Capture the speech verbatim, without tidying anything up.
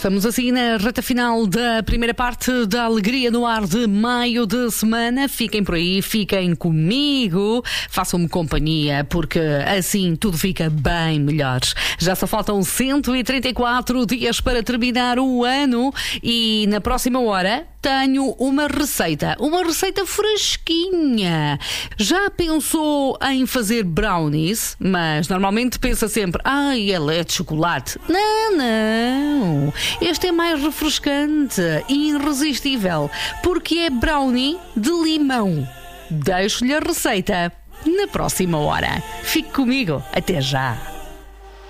Estamos assim na reta final da primeira parte da Alegria no Ar de maio de semana. Fiquem por aí, fiquem comigo, façam-me companhia, porque assim tudo fica bem melhor. Já só faltam cento e trinta e quatro dias para terminar o ano e na próxima hora tenho uma receita, uma receita fresquinha. Já pensou em fazer brownies? Mas normalmente pensa sempre, ai, ela é de chocolate. Não, não. Este é mais refrescante e irresistível, porque é brownie de limão. Deixo-lhe a receita na próxima hora. Fique comigo. Até já.